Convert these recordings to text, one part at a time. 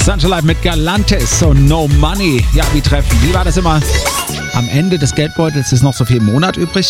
Sunshine Live mit Galantis und No Money. Ja, wie treffen. Wie war das immer? Am Ende des Geldbeutels ist noch so viel im Monat übrig.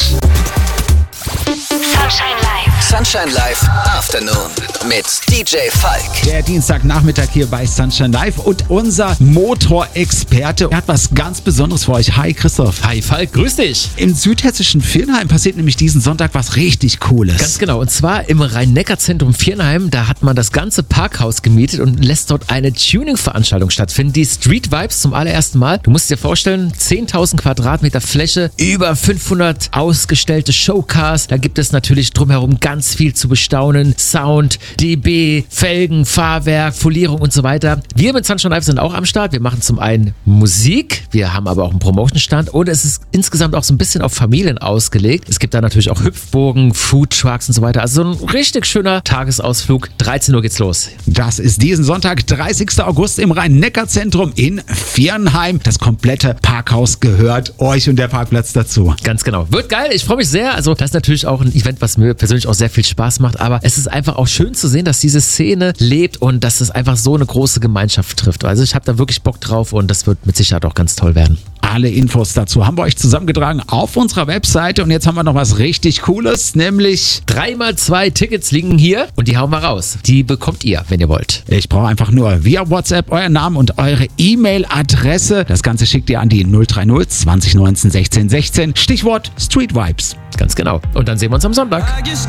Sunshine Live Afternoon mit DJ Falk. Der Dienstagnachmittag hier bei Sunshine Live und unser Motorexperte hat was ganz Besonderes für euch. Hi Christoph. Hi Falk, grüß dich. Im südhessischen Viernheim passiert nämlich diesen Sonntag was richtig Cooles. Ganz genau, und zwar im Rhein-Neckar-Zentrum Viernheim. Da hat man das ganze Parkhaus gemietet und lässt dort eine Tuning-Veranstaltung stattfinden. Die Street Vibes zum allerersten Mal. Du musst dir vorstellen, 10.000 Quadratmeter Fläche, über 500 ausgestellte Showcars. Da gibt es natürlich drumherum ganz viel zu bestaunen. Sound, DB, Felgen, Fahrwerk, Folierung und so weiter. Wir mit Sunshine Live sind auch am Start. Wir machen zum einen Musik, wir haben aber auch einen Promotion-Stand und es ist insgesamt auch so ein bisschen auf Familien ausgelegt. Es gibt da natürlich auch Hüpfburgen, Foodtrucks und so weiter. Also so ein richtig schöner Tagesausflug. 13 Uhr geht's los. Das ist diesen Sonntag, 30. August im Rhein-Neckar-Zentrum in Viernheim. Das komplette Parkhaus gehört euch und der Parkplatz dazu. Ganz genau. Wird geil. Ich freue mich sehr. Also das ist natürlich auch ein Event, was mir persönlich auch sehr viel Spaß macht. Aber es ist einfach auch schön zu sehen, dass diese Szene lebt und dass es einfach so eine große Gemeinschaft trifft. Also ich habe da wirklich Bock drauf und das wird mit Sicherheit auch ganz toll werden. Alle Infos dazu haben wir euch zusammengetragen auf unserer Webseite. Und jetzt haben wir noch was richtig Cooles, nämlich 3x2 Tickets liegen hier und die hauen wir raus. Die bekommt ihr, wenn ihr wollt. Ich brauche einfach nur via WhatsApp euren Namen und eure E-Mail-Adresse. Das Ganze schickt ihr an die 030 20 19 16 16. Stichwort Street Vibes. Ganz genau. Und dann sehen wir uns am Sonntag.